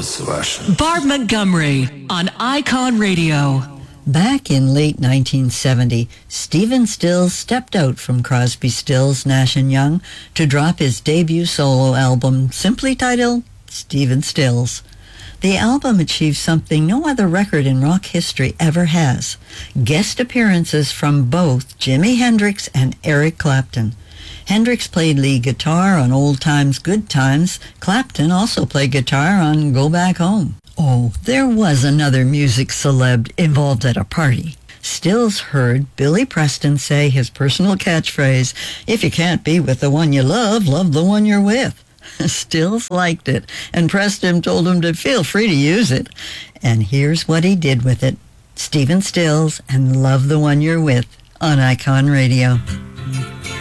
голос ваш. Barb Montgomery on Icon Radio. Back in late 1970, Stephen Stills stepped out from Crosby, Stills, Nash & Young to drop his debut solo album, simply titled Stephen Stills. The album achieved something no other record in rock history ever has: guest appearances from both Jimi Hendrix and Eric Clapton. Hendrix played lead guitar on Old Times, Good Times. Clapton also played guitar on Go Back Home. Oh, there was another music celeb involved at a party. Stills heard Billy Preston say his personal catchphrase, "If you can't be with the one you love the one you're with." Stills liked it, and Preston told him to feel free to use it. And here's what he did with it. Stephen Stills and Love the One You're With on Icon Radio.